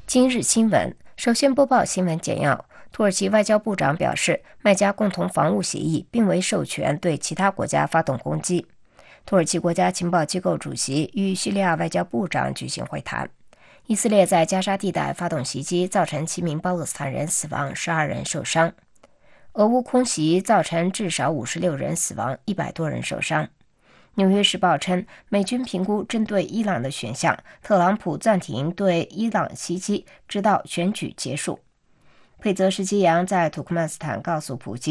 今日新闻，首先播报新闻简要。土耳其外交部长表示，麦加共同防务协议并未授权对其他国家发动攻击。土耳其国家情报机构主席与叙利亚外交部长举行会谈。以色列在加沙地带发动袭击，造成7名巴勒斯坦人死亡，12人受伤。俄乌空袭造成至少56人死亡，100多人受伤。纽约时报称，美军评估针对伊朗的选项，特朗普暂停对伊朗袭击，直到选举结束。佩泽什基扬在土库曼斯坦告诉普京，